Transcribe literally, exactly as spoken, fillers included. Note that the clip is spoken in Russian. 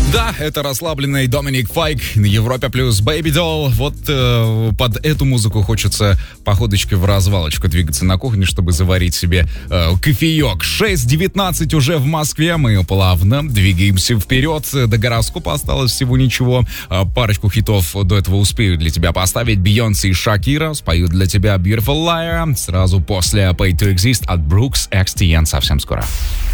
Да, это расслабленный Доминик Файк на Европе плюс Baby Doll. Вот э, под эту музыку хочется походочкой в развалочку двигаться на кухне, чтобы заварить себе э, кофеек. шесть девятнадцать уже в Москве. Мы плавно двигаемся вперед. До гороскопа осталось всего ничего. Э, парочку хитов до этого успею для тебя поставить. Бейонсе и Шакира споют для тебя Beautiful Liar. Сразу после Pay to Exist от Brooks X T N. Совсем скоро.